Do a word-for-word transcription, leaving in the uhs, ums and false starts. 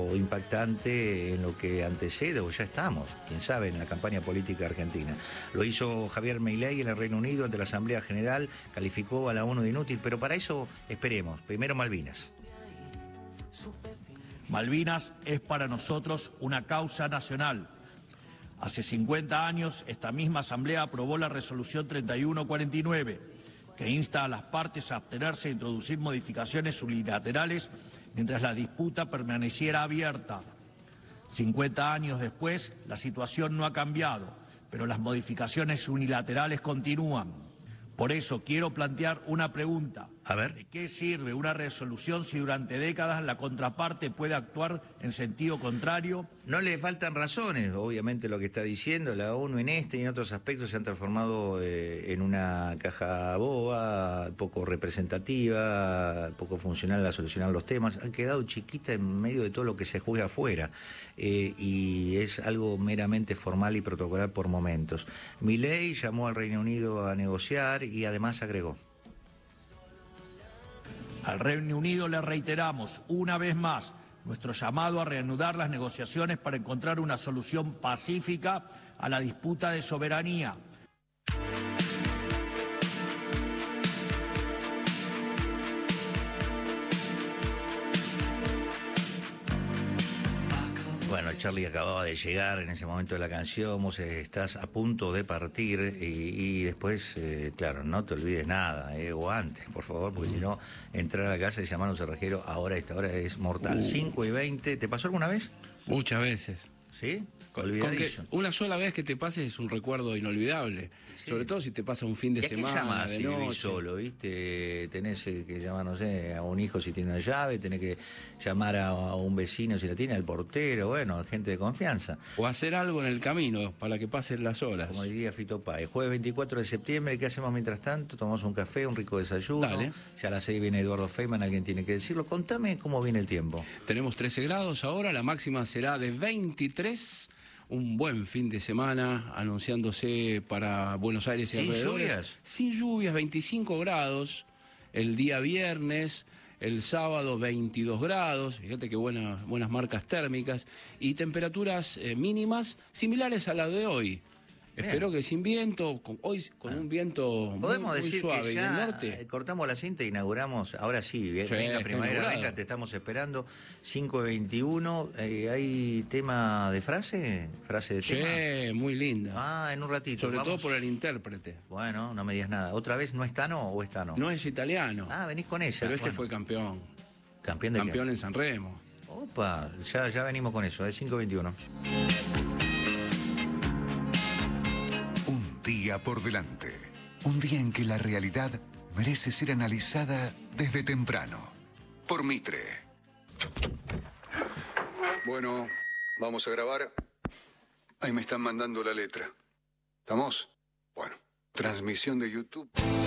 algo impactante en lo que antecede, o ya estamos, quién sabe, en la campaña política argentina. Lo hizo Javier Milei en el Reino Unido ante la Asamblea General, calificó a la ONU de inútil, pero para eso esperemos. Primero Malvinas. Malvinas es para nosotros una causa nacional. Hace cincuenta años, esta misma Asamblea aprobó la resolución treinta y uno cuarenta y nueve, que insta a las partes a abstenerse de introducir modificaciones unilaterales mientras la disputa permaneciera abierta. cincuenta años después, la situación no ha cambiado, pero las modificaciones unilaterales continúan. Por eso quiero plantear una pregunta. A ver. ¿De qué sirve una resolución si durante décadas la contraparte puede actuar en sentido contrario? No le faltan razones, obviamente lo que está diciendo. La ONU en este y en otros aspectos se han transformado eh, en una caja boba, poco representativa, poco funcional a solucionar los temas. Han quedado chiquita en medio de todo lo que se juega afuera eh, y es algo meramente formal y protocolar por momentos. Milei llamó al Reino Unido a negociar y además agregó: al Reino Unido le reiteramos una vez más nuestro llamado a reanudar las negociaciones para encontrar una solución pacífica a la disputa de soberanía. Bueno, Charlie acababa de llegar en ese momento de la canción, vos estás a punto de partir y, y después, eh, claro, no te olvides nada, eh, o antes, por favor, porque si no, entrar a la casa y llamar a un cerrajero ahora a esta hora es mortal. Uh. cinco y veinte, ¿te pasó alguna vez? Muchas veces. ¿Sí? Con, con que una sola vez que te pase es un recuerdo inolvidable, sí. Sobre todo si te pasa un fin de ¿Y a semana, qué llamás de si noche? vivís solo, ¿viste? Tenés que llamar, no sé, a un hijo si tiene una llave, tenés que llamar a, a un vecino si la tiene, al portero, bueno, a gente de confianza. O hacer algo en el camino para que pasen las horas. Como diría Fito Páez, jueves veinticuatro de septiembre, ¿qué hacemos mientras tanto? Tomamos un café, un rico desayuno. Dale. Ya a las seis viene Eduardo Feynman, alguien tiene que decirlo. Contame cómo viene el tiempo. Tenemos trece grados ahora, la máxima será de veintitrés. Un buen fin de semana anunciándose para Buenos Aires y ¿Sin alrededores. lluvias? Sin lluvias, veinticinco grados el día viernes, el sábado veintidós grados, fíjate qué buenas, buenas marcas térmicas, y temperaturas eh, mínimas similares a las de hoy. Bien. Espero que sin viento, con, hoy con un viento muy, ¿Podemos muy decir suave que ya y del norte. Cortamos la cinta e inauguramos, ahora sí, bien, Sí, venga primavera, venga, te estamos esperando, cinco de veintiuno, eh, ¿hay tema de frase? ¿Frase de sí, tema? muy linda. Ah, en un ratito. Sobre vamos. todo por el intérprete. Bueno, no me digas nada. ¿Otra vez no es Tano o es Tano? No es italiano. Ah, venís con ella. Pero este bueno. fue campeón. ¿Campeón de Campeón qué? en San Remo. Opa, ya, ya venimos con eso, es cinco veintiuno. Día por delante. Un día en que la realidad merece ser analizada desde temprano. Por Mitre. Bueno, vamos a grabar. Ahí me están mandando la letra. ¿Estamos? Bueno, transmisión de YouTube.